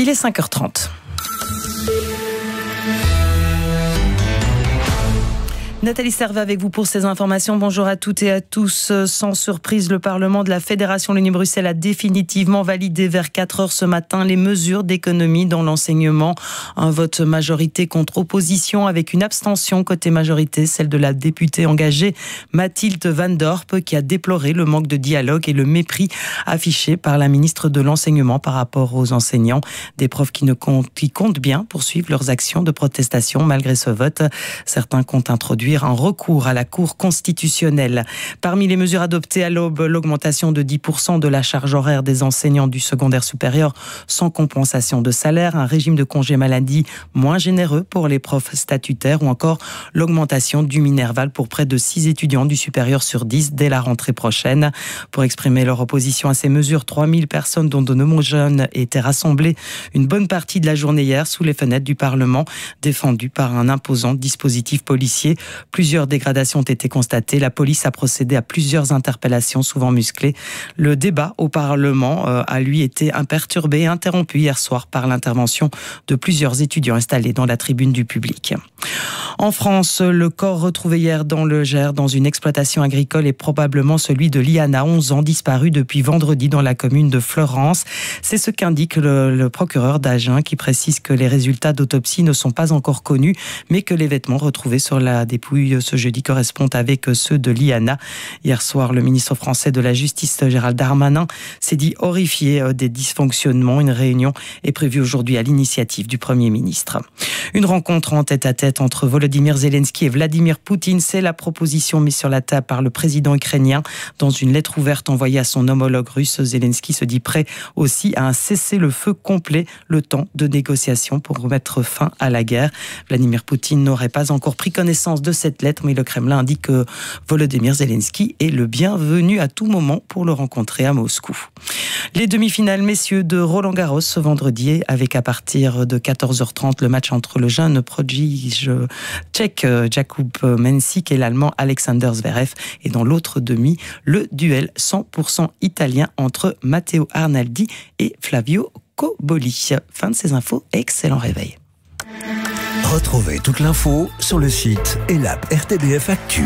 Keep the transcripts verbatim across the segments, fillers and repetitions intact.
Il est cinq heures trente. Nathalie Servat avec vous pour ces informations. Bonjour à toutes et à tous. Sans surprise, le Parlement de la Fédération Wallonie-Bruxelles a définitivement validé vers quatre heures ce matin les mesures d'économie dans l'enseignement. Un vote majorité contre opposition avec une abstention côté majorité, celle de la députée engagée Mathilde Van Dorp, qui a déploré le manque de dialogue et le mépris affiché par la ministre de l'Enseignement par rapport aux enseignants. Des profs qui, ne comptent, qui comptent bien poursuivre leurs actions de protestation malgré ce vote. Certains comptent introduire un recours à la Cour constitutionnelle. Parmi les mesures adoptées à l'aube, l'augmentation de dix pour cent de la charge horaire des enseignants du secondaire supérieur sans compensation de salaire, un régime de congé maladie moins généreux pour les profs statutaires ou encore l'augmentation du Minerval pour près de six étudiants du supérieur sur dix dès la rentrée prochaine. Pour exprimer leur opposition à ces mesures, trois mille personnes, dont de nombreux jeunes, étaient rassemblées une bonne partie de la journée hier sous les fenêtres du Parlement, défendues par un imposant dispositif policier. Plusieurs dégradations ont été constatées. La police a procédé à plusieurs interpellations, souvent musclées. Le débat au Parlement euh, a lui été imperturbé et interrompu hier soir par l'intervention de plusieurs étudiants installés dans la tribune du public. En France, le corps retrouvé hier dans le Gers, dans une exploitation agricole, est probablement celui de Liana, onze ans, disparue depuis vendredi dans la commune de Fleurance. C'est ce qu'indique le, le procureur d'Agen, qui précise que les résultats d'autopsie ne sont pas encore connus, mais que les vêtements retrouvés sur la dépouille ce jeudi correspondent avec ceux de Liana. Hier soir, le ministre français de la Justice, Gérald Darmanin, s'est dit horrifié des dysfonctionnements. Une réunion est prévue aujourd'hui à l'initiative du Premier ministre. Une rencontre en tête-à-tête entre Volodymyr Zelensky et Vladimir Poutine, c'est la proposition mise sur la table par le président ukrainien. Dans une lettre ouverte envoyée à son homologue russe, Zelensky se dit prêt aussi à un cessez-le-feu complet, le temps de négociation pour mettre fin à la guerre. Vladimir Poutine n'aurait pas encore pris connaissance de cette lettre, mais le Kremlin indique que Volodymyr Zelensky est le bienvenu à tout moment pour le rencontrer à Moscou. Les demi-finales messieurs de Roland-Garros ce vendredi, avec à partir de quatorze heures trente le match entre le jeune prodige tchèque Jakub Mensik et l'allemand Alexander Zverev. Et dans l'autre demi, le duel cent pour cent italien entre Matteo Arnaldi et Flavio Cobolli. Fin de ces infos, excellent réveil. Retrouvez toute l'info sur le site et l'app R T B F Actu.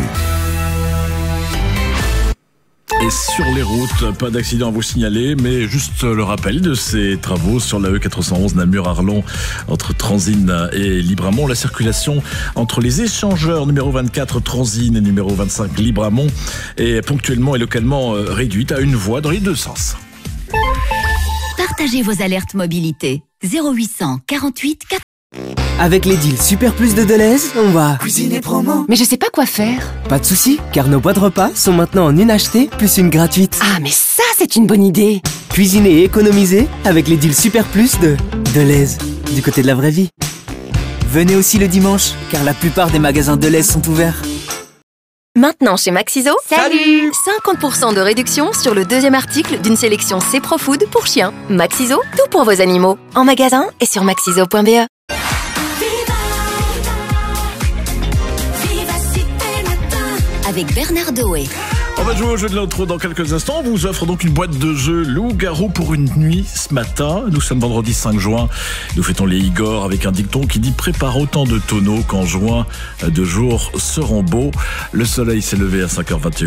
Et sur les routes, pas d'accident à vous signaler, mais juste le rappel de ces travaux sur la E quatre cent onze Namur-Arlon entre Transine et Libramont. La circulation entre les échangeurs numéro vingt-quatre Transine et numéro vingt-cinq Libramont est ponctuellement et localement réduite à une voie dans les deux sens. Partagez vos alertes mobilité. zéro huit cent quarante-huit quatre. Avec les deals Super Plus de Deleuze, on va cuisiner promo. Mais je sais pas quoi faire. Pas de soucis, car nos boîtes repas sont maintenant en une achetée plus une gratuite. Ah, mais ça, c'est une bonne idée. Cuisiner et économiser avec les deals Super Plus de Deleuze, du côté de la vraie vie. Venez aussi le dimanche, car la plupart des magasins Deleuze sont ouverts. Maintenant chez Maxiso, salut cinquante pour cent de réduction sur le deuxième article d'une sélection C-Pro-Food pour chiens. Maxiso, tout pour vos animaux. En magasin et sur maxiso point b e. Avec Bernard Doé. On va jouer au jeu de l'intro dans quelques instants. On vous offre donc une boîte de jeux Loup-Garou pour une nuit ce matin. Nous sommes vendredi cinq juin. Nous fêtons les Igor avec un dicton qui dit « Prépare autant de tonneaux qu'en juin, de jours seront beaux ». Le soleil s'est levé à cinq heures vingt et une.